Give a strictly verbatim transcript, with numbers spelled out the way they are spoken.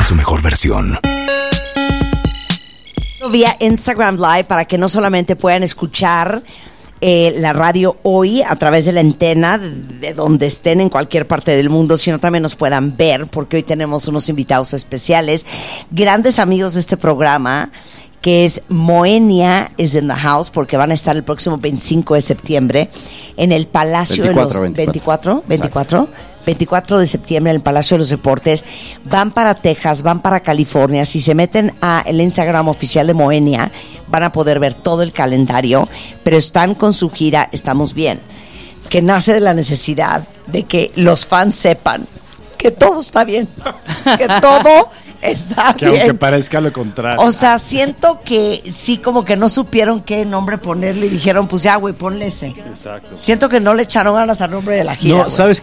su mejor versión. Vía Instagram Live para que no solamente puedan escuchar eh, la radio hoy a través de la antena de, de donde estén en cualquier parte del mundo, sino también nos puedan ver, porque hoy tenemos unos invitados especiales, grandes amigos de este programa, que es Moenia is in the house, porque van a estar el próximo veinticinco de septiembre en el Palacio veinticuatro, de los veinticuatro. veinticuatro, veinticuatro, veinticuatro de septiembre en el Palacio de los Deportes. Van para Texas, van para California. Si se meten a el Instagram oficial de Moenia, van a poder ver todo el calendario, pero están con su gira Estamos Bien, que nace de la necesidad de que los fans sepan que todo está bien, que todo está que bien. Aunque parezca lo contrario. O sea, siento que sí, como que no supieron qué nombre ponerle y dijeron, pues ya, güey, ponle ese. Exacto. Siento que no le echaron ganas al nombre de la gira. No, güey. ¿sabes